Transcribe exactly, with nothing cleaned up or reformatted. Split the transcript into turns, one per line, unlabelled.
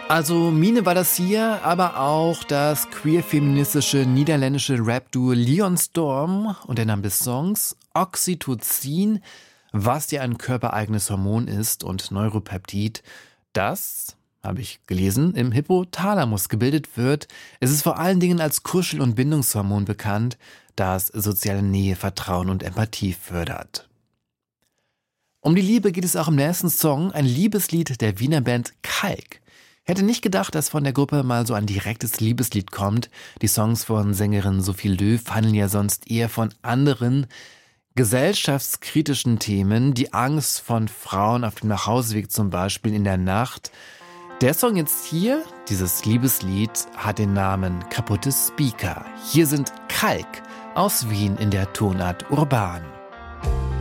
Also Mine war das hier, aber auch das queer-feministische niederländische Rap-Duo Leon Storm und der Name des Songs Oxytocin, was ja ein körpereigenes Hormon ist und Neuropeptid, das, habe ich gelesen, im Hypothalamus gebildet wird. Es ist vor allen Dingen als Kuschel- und Bindungshormon bekannt, das soziale Nähe, Vertrauen und Empathie fördert. Um die Liebe geht es auch im nächsten Song, ein Liebeslied der Wiener Band Kalk. Hätte nicht gedacht, dass von der Gruppe mal so ein direktes Liebeslied kommt. Die Songs von Sängerin Sophie Löw handeln ja sonst eher von anderen gesellschaftskritischen Themen. Die Angst von Frauen auf dem Nachhauseweg zum Beispiel in der Nacht. Der Song jetzt hier, dieses Liebeslied, hat den Namen Kaputte Speaker. Hier sind Kalk aus Wien in der Tonart Urban.